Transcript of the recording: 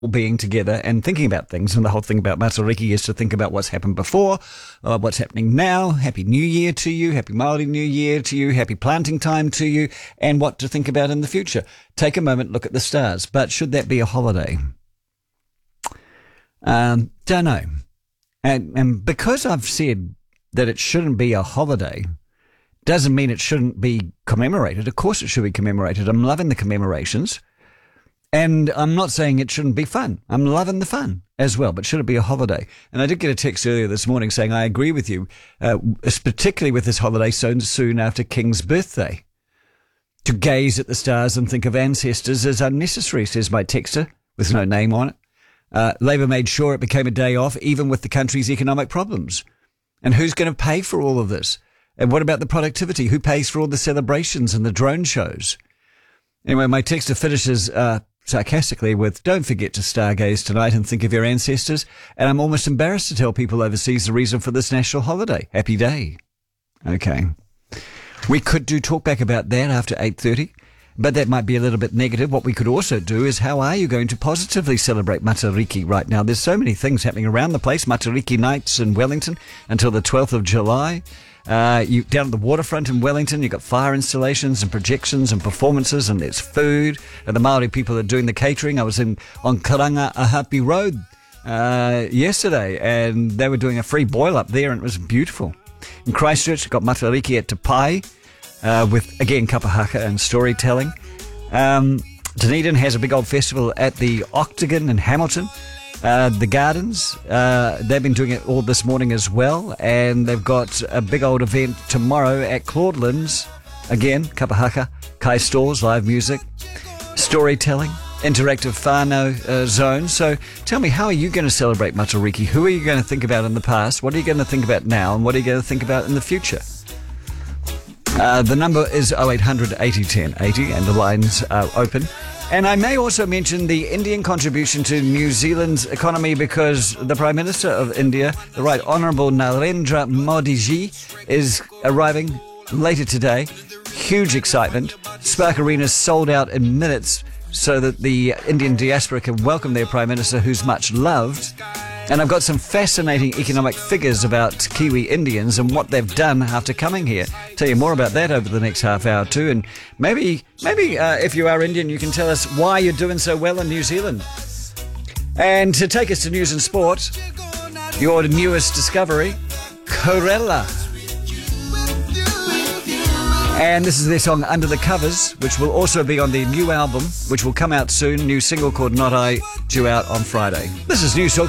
being together and thinking about things. And the whole thing about Matariki is to think about what's happened before, what's happening now. Happy New Year to you. Happy Māori New Year to you. Happy planting time to you. And what to think about in the future. Take a moment, look at the stars. But should that be a holiday? Don't know. And because I've said that it shouldn't be a holiday, doesn't mean it shouldn't be commemorated. Of course it should be commemorated. I'm loving the commemorations. And I'm not saying it shouldn't be fun. I'm loving the fun as well, but should it be a holiday? And I did get a text earlier this morning saying I agree with you, particularly with this holiday so soon after King's birthday. To gaze at the stars and think of ancestors is unnecessary, says my texter, with no name on it. Labour made sure it became a day off, even with the country's economic problems. And who's going to pay for all of this? And what about the productivity? Who pays for all the celebrations and the drone shows? Anyway, my texter finishes sarcastically with, don't forget to stargaze tonight and think of your ancestors. And I'm almost embarrassed to tell people overseas the reason for this national holiday. Happy day. Okay. We could do talkback about that after 8:30, but that might be a little bit negative. What we could also do is, how are you going to positively celebrate Matariki right now? There's so many things happening around the place. Matariki nights in Wellington until the 12th of July. You down at the waterfront in Wellington, you've got fire installations and projections and performances, and there's food, and the Maori people are doing the catering. I was on Karanga Ahapi Road yesterday, and they were doing a free boil up there, and it was beautiful. In Christchurch, you've got Matariki at Te Pai, with, again, kapahaka and storytelling. Dunedin has a big old festival at the Octagon in Hamilton. The Gardens, they've been doing it all this morning as well, and they've got a big old event tomorrow at Claudelands. Again, kapahaka, kai stores, live music, storytelling, interactive whānau zone. So tell me, how are you going to celebrate Matariki? Who are you going to think about in the past? What are you going to think about now? And what are you going to think about in the future? The number is 0800 80 10 80, and the lines are open. And I may also mention the Indian contribution to New Zealand's economy, because the Prime Minister of India, the Right Honourable Narendra Modi ji, is arriving later today. Huge excitement. Spark Arena's sold out in minutes so that the Indian diaspora can welcome their Prime Minister, who's much loved. And I've got some fascinating economic figures about Kiwi Indians and what they've done after coming here. Tell you more about that over the next half hour too. And maybe if you are Indian, you can tell us why you're doing so well in New Zealand. And to take us to news and sport, your newest discovery, Corella. And this is their song Under the Covers, which will also be on their new album, which will come out soon. New single called Not I, due out on Friday. This is News Talk